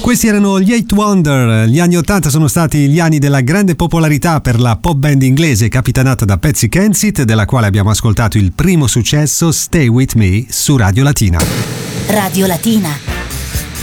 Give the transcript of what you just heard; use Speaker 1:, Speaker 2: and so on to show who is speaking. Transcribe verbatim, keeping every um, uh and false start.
Speaker 1: Questi erano gli Eight Wonder. Gli anni ottanta sono stati gli anni della grande popolarità per la pop band inglese capitanata da Patsy Kensit, della quale abbiamo ascoltato il primo successo, Stay With Me, su Radio Latina.
Speaker 2: Radio Latina.